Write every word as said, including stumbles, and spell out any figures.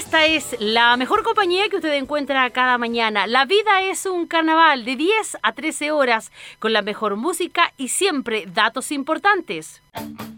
esta es la mejor compañía que usted encuentra cada mañana. La vida es un carnaval de diez a trece horas con la mejor música y siempre datos importantes.